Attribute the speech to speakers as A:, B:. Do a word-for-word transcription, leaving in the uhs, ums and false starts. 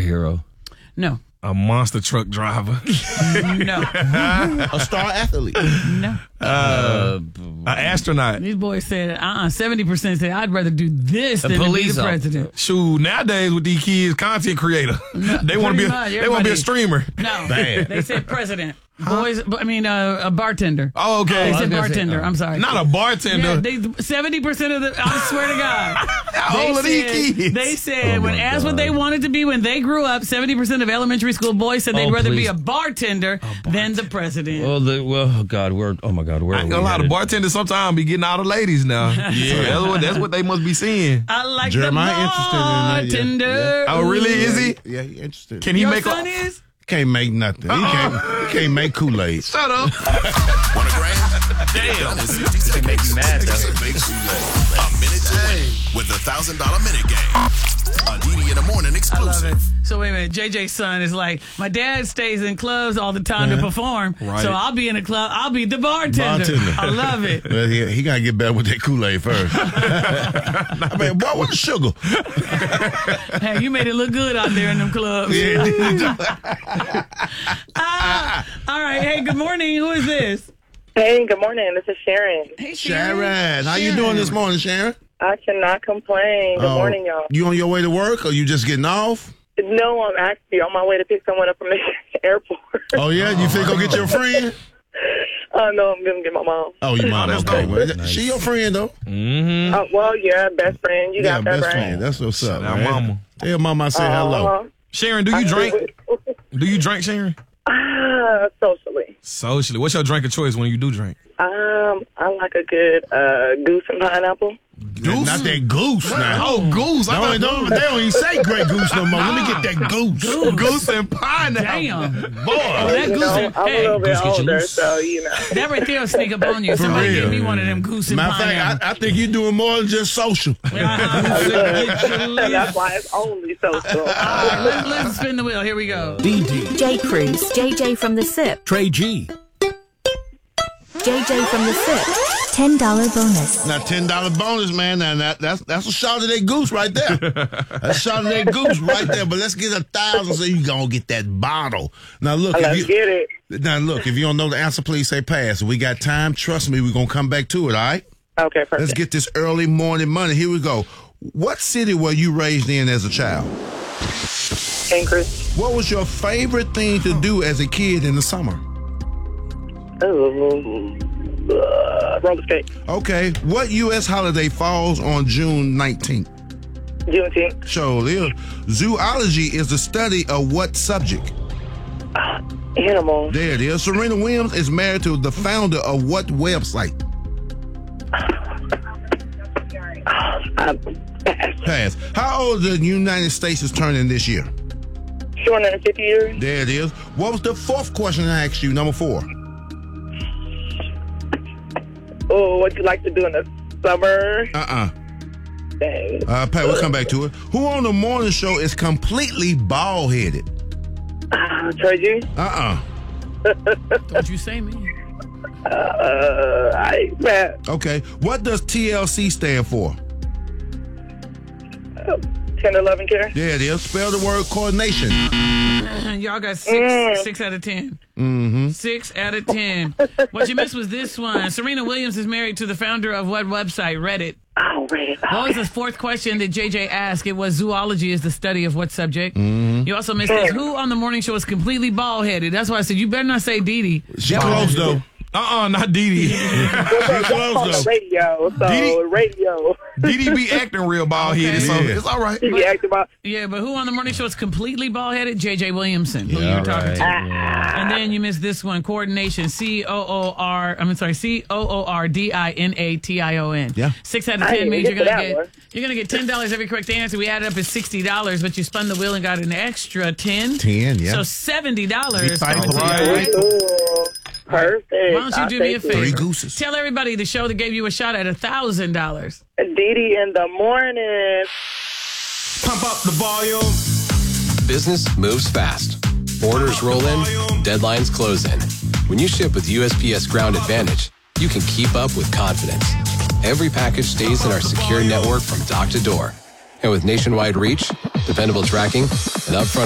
A: superhero?
B: No.
C: A monster truck driver.
B: No.
D: A star athlete.
B: No.
C: Uh, an astronaut.
B: These boys said, uh-uh, seventy percent said, I'd rather do this
A: A
B: than to be
A: police
B: the
A: officer.
B: president.
C: Shoot, nowadays with these kids, content creator.
B: No,
C: they want to be.
B: pretty much,
C: A, they want to be a
B: everybody-
C: streamer.
B: No.
D: Bam.
B: They said president. Boys, I mean, uh, a bartender.
C: Oh, okay.
B: They
A: I was
B: said
A: gonna say,
B: bartender.
A: uh,
B: I'm sorry.
C: Not a bartender.
B: Yeah, they, seventy percent of the, I swear to God.
C: How
B: They
C: old are these
B: said-
C: kids?
B: They said
D: Oh,
B: when
D: my
B: asked what they
D: God.
B: wanted to be when they grew up, seventy percent of elementary school boys said they'd
A: Oh,
B: rather be
A: please.
B: a bartender, than the president.
A: Well, the, well, oh God, where? Oh my God, where?
C: I
A: Are
C: ain't
A: we
C: gonna lie, the
A: headed?
C: bartenders sometimes be getting all the ladies now. yeah, so that's what that's what they must be seeing.
B: I like
D: Jeremiah
B: the
D: interested in that, yeah.
B: bartender.
C: Oh, really? Is he?
D: Yeah, he interested.
C: Can he
B: Your
C: make
B: son
C: a?
B: is?
D: Can't make nothing. He can't. He can't make Kool-Aid.
C: Shut up.
E: Want a grand?
C: Damn.
E: sixty seconds.
A: make you mad, though.
E: sixty makes you mad. A minute to win with the one thousand dollars minute game. A D D in the morning
B: I love
E: exclusive.
B: it. So wait a minute, J J's son is like, my dad stays in clubs all the time to perform,
C: Right.
B: so I'll be in a club, I'll be the bartender.
D: Bartender.
B: I love it.
D: But he, he gotta get better with that Kool-Aid first. I mean, boy, what's sugar?
B: Hey, you made it look good out there in them clubs. Ah, all right, hey, good morning. Who is this?
F: Hey, good morning. This is Sharon.
B: Hey,
D: Sharon, how you doing this morning, Sharon?
F: I cannot complain. Good
D: Oh,
F: morning, y'all.
D: You on your way to work, or you just getting off?
F: No, I'm actually on my way to pick someone up from the airport.
D: Oh yeah, you think go get your friend?
F: Oh, no, I'm going to get my mom.
D: Oh, you mom,
C: that's
D: okay.
C: dope.
D: Well,
A: Nice.
D: She your friend though.
C: Mm-hmm.
F: Uh, well, yeah, best friend. You
D: Yeah,
F: got that
D: best
F: right.
D: friend. That's what's up,
C: Shout out
D: man.
C: mama.
D: Tell mama I said hello.
F: Uh-huh.
C: Sharon, do you drink? Do you drink, Sharon?
F: Ah, socially.
C: Socially. What's your drink of choice when you do drink?
F: Um, I like a good uh, goose and pineapple.
D: Goose? Not that goose now.
C: Oh, goose. I
D: No,
C: thought
D: they don't, they don't even say Grey Goose no more. Let me get that goose.
C: goose and pineapple.
B: Damn.
C: Boy.
B: Oh, that
F: You
B: goose
F: know,
B: and,
F: I'm a
B: hey,
F: little bit
A: goose get you
F: older,
A: loose.
F: so, you know.
B: that right there will sneak up on you. Somebody
D: real.
B: give me one of them goose and
D: Matter of
B: pineapple.
D: fact, I, I think you're doing more than just social.
F: That's why it's only social.
B: All right, let's, let's spin the wheel. Here we go.
G: D D,
H: J. Cruz, J J from the S I P,
G: Trey G,
H: J J from the S I P. ten dollars bonus.
D: Now, ten dollar bonus, man. Now, that, that's that's a shot of that goose right there. That's a shot of that goose right there. But let's get a thousand so you going to get that bottle. Now, look.
F: Let's
D: if you,
F: get it.
D: Now, look, if you don't know the answer, please say pass. We got time. Trust me, we're going to come back to it, all right?
F: Okay, perfect.
D: Let's get this early morning money. Here we go. What city were you raised in as a child?
F: Anchorage.
D: What was your favorite thing to do as a kid in the summer?
F: Oh, uh, roller skate.
D: Okay. What U S holiday falls on June nineteenth?
F: Juneteenth.
D: Sure is. Zoology is the study of what subject?
F: Animals.
D: There it is. Serena Williams is married to the founder of what website?
F: Uh,
D: Pass. How old the United States is turning this year?
F: two hundred fifty years.
D: There it is. What was the fourth question I asked you? Number four.
F: Oh, what you like to do in the summer?
D: Uh-uh.
F: Dang.
D: Uh, Pat, we'll come back to it. Who on the morning show is completely bald-headed?
F: Uh, Trey G.
D: Uh-uh.
B: Don't you say me.
F: Uh, I man.
D: Okay. What does T L C stand for?
F: ten eleven care.
D: There it is. Spell the word coordination.
B: Y'all got six, six out of ten.
D: Mm-hmm.
B: Six out of ten. What you missed was this one. Serena Williams is married to the founder of what website? Reddit.
F: Oh, Reddit.
B: What was the fourth question that J J asked? It was zoology is the study of what subject? Mm-hmm. You also missed this. Who on the morning show is completely bald-headed? That's why I said you better not say Dee Dee.
D: She close, though.
C: Uh-uh, not Dee Dee.
D: She
F: On
D: close,
F: the
D: though.
F: radio, so
C: Dee Dee-
F: radio.
C: Dee Dee be acting real bald-headed, so
D: Okay.
C: it's all right.
F: You asked about.
B: Yeah, but who on the morning show is completely bald-headed? J J Williamson, who you
D: Yeah,
B: were talking
A: right.
B: to. And then you missed this one, coordination, C O O R, I'm sorry, C O O R D I N A T I O N.
D: Yeah.
B: Six out of
F: I
B: ten
F: didn't
B: means you're
F: get
B: going
F: to
B: to
F: that
B: get
F: one.
B: you're gonna get ten dollars every correct answer. We added up as sixty dollars, but you spun the wheel and got an extra ten.
D: ten, yeah.
B: So seventy dollars.
D: fighting
B: coming
D: for
B: to you.
C: right.
F: Ooh, perfect.
B: Why don't you
F: I'll
B: do me a
F: take it.
B: favor?
D: Three gooses.
B: Tell everybody the show that gave you a shot at a thousand dollars.
F: Dee Dee in the morning.
C: Pump up the volume.
I: Business moves fast. Orders roll in, deadlines close in. When you ship with U S P S Ground Advantage, you can keep up with confidence. Every package stays in our secure network from dock to door. And with nationwide reach, dependable tracking, and upfront